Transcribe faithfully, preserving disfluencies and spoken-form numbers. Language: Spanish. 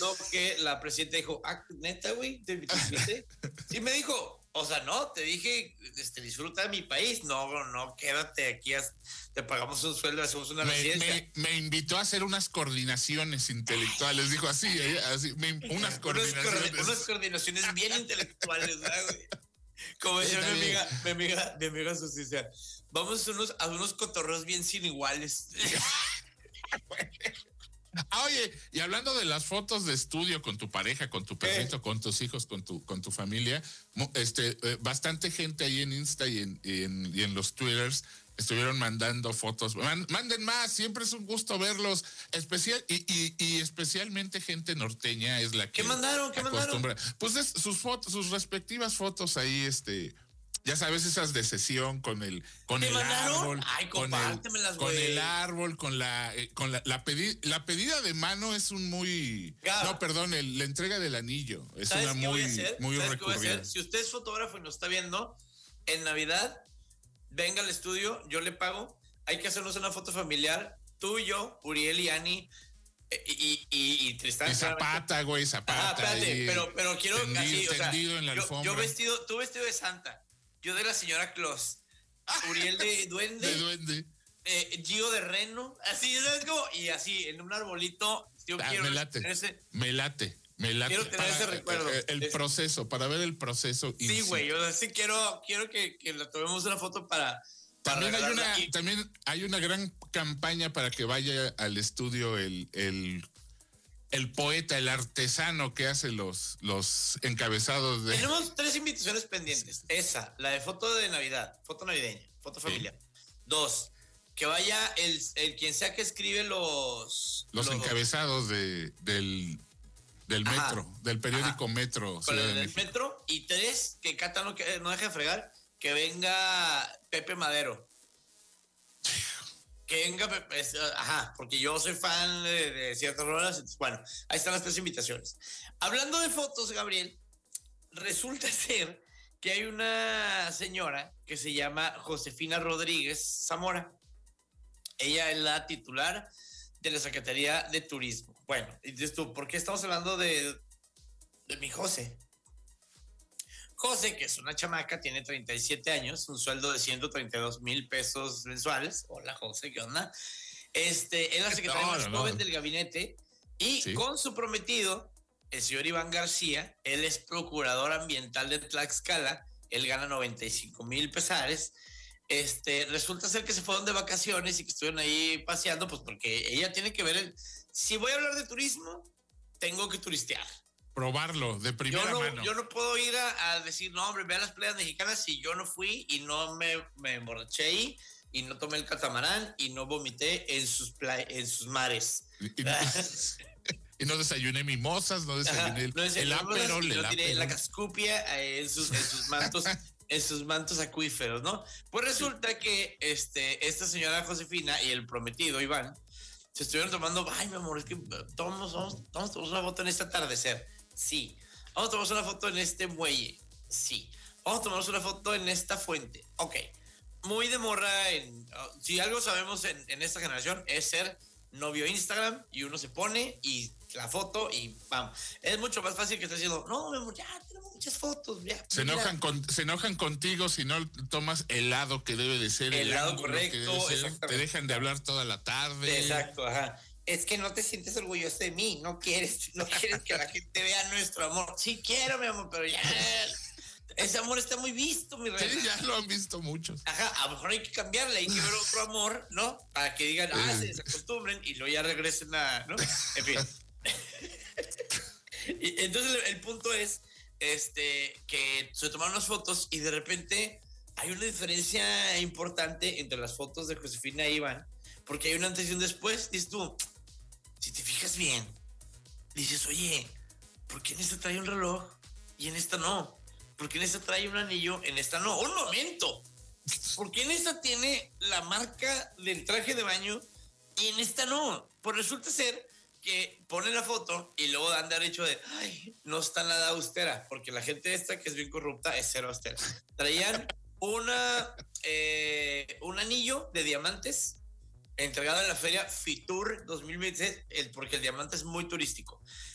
contando que la presidenta dijo, ah, neta, güey, ¿te invitaste? Sí, me dijo, o sea, no, te dije, este, disfruta de mi país, no, no, quédate aquí, te pagamos un sueldo, hacemos una me, residencia. Me, me invitó a hacer unas coordinaciones intelectuales, dijo así, así me, unas coordinaciones. Unas, unas coordinaciones bien intelectuales, ¿verdad, güey? Como decía mi amiga, mi amiga, mi amiga Sucia, vamos a unos, a unos cotorreos bien sin iguales. Ah, oye, y hablando de las fotos de estudio con tu pareja, con tu perrito, ¿Eh? con tus hijos, con tu, con tu familia, este, eh, bastante gente ahí en Insta y en, y en, y en los Twitters estuvieron mandando fotos. Man, manden más, siempre es un gusto verlos. Especial y, y, y especialmente gente norteña es la que ¿Qué mandaron? ¿Qué acostumbra. mandaron? Pues es, sus fotos, sus respectivas fotos ahí, este. Ya sabes, esas de sesión con el con el mandaron? árbol, Ay, con el, con el árbol, con la eh, con la la, pedi, la pedida de mano es un muy Gab. no, perdón, el, la entrega del anillo es una muy muy recurrente. Si usted es fotógrafo y nos está viendo en Navidad, venga al estudio, yo le pago. Hay que hacernos una foto familiar, tú y yo, Uriel y Ani. Y, y, y, y Tristán. Y Zapata, güey, Zapata. Ah, espérate, ahí, pero, pero quiero tendido, así, o sea, tendido en la yo, alfombra. yo vestido, tú vestido de Santa. Yo de la señora Claus, Uriel de Duende, de Duende, eh, Gio de Reno, así, ¿sabes cómo? Y así, en un arbolito, yo ah, quiero me late, ese, me late, me late. Quiero tener para, ese recuerdo. El, el es, proceso, para ver el proceso. Sí, güey, yo sí quiero, quiero que, que le tomemos una foto para... También hay, una, también hay una gran campaña para que vaya al estudio el... el el poeta, el artesano que hace los, los encabezados de... Tenemos tres invitaciones pendientes. Esa, la de foto de Navidad, foto navideña, foto familiar. Sí. Dos, que vaya el, el quien sea que escribe los... Los, los encabezados de, del, del ajá, metro, del periódico ajá. Metro. Con el del metro. Y tres, que Cata no, que no deje de fregar, que venga Pepe Madero. Que venga, pues, ajá, porque yo soy fan de, de ciertas rolas, entonces, bueno, ahí están las tres invitaciones. Hablando de fotos, Gabriel, resulta ser que hay una señora que se llama Josefina Rodríguez Zamora. Ella es la titular de la Secretaría de Turismo. Bueno, y dices tú, ¿por qué estamos hablando de, de mi José? José, que es una chamaca, tiene treinta y siete años, un sueldo de ciento treinta y dos mil pesos mensuales. Hola, José, ¿qué onda? Este, es la secretaria no, más no, joven no. del gabinete y sí. con su prometido, el señor Iván García, él es procurador ambiental de Tlaxcala, él gana noventa y cinco mil pesares. Este, resulta ser que se fueron de vacaciones y que estuvieron ahí paseando, pues porque ella tiene que ver el... Si voy a hablar de turismo, tengo que turistear. Probarlo de primera yo no, mano. Yo no puedo ir a, a decir, no, hombre, ve a las playas mexicanas si yo no fui y no me, me emborraché ahí y no tomé el catamarán y no vomité en sus, play, en sus mares. Y, y, no, y no desayuné mimosas, no desayuné el, no el aperol, no el tiré la cascupia en sus, en sus mantos. en sus mantos acuíferos, ¿no? Pues resulta sí. que este, esta señora Josefina y el prometido Iván se estuvieron tomando, ay, mi amor, es que tomamos, vamos, vamos a tomar una foto en este atardecer. Sí. Vamos a tomarnos una foto en este muelle. Sí. Vamos a tomarnos una foto en esta fuente. Ok. Muy de morra en... Uh, si algo sabemos en, en esta generación es ser novio Instagram y uno se pone y la foto y vamos. Es mucho más fácil que estar diciendo, no, mi amor, ya tenemos muchas fotos. Ya, se, enojan con, se enojan contigo si no tomas el lado que debe de ser. El, el lado correcto. Ser, te dejan de hablar toda la tarde. Exacto, ajá. Es que no te sientes orgulloso de mí, no quieres, no quieres que la gente vea nuestro amor. Sí quiero, mi amor, pero ya ese amor está muy visto, mi reina. Sí, ya lo han visto muchos. Ajá, a lo mejor hay que cambiarle, hay que ver otro amor, ¿no? Para que digan, ah, se desacostumbren y luego ya regresen a, ¿no? En fin. Y entonces el, el punto es, este, que se tomaron las fotos y de repente hay una diferencia importante entre las fotos de Josefina e Iván, porque hay una antes y un después. Dices tú, si te fijas bien, dices, oye, ¿por qué en esta trae un reloj y en esta no? ¿Por qué en esta trae un anillo, en esta no? ¡Un momento! ¿Por qué en esta tiene la marca del traje de baño y en esta no? Pues resulta ser que ponen la foto y luego dan derecho de, ay, no está nada austera, porque la gente esta que es bien corrupta es cero austera. Traían una, eh, un anillo de diamantes entregado en la feria Fitur dos mil veintiséis, el, porque el diamante es muy turístico.